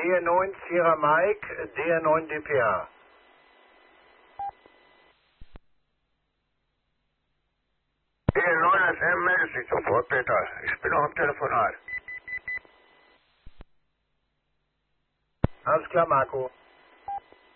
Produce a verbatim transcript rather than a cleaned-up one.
D R neun Sierra Mike, D R neun D P A. D R neun S M meldet sich sofort, Peter. Ich bin noch am Telefonat. Alles klar, Marco.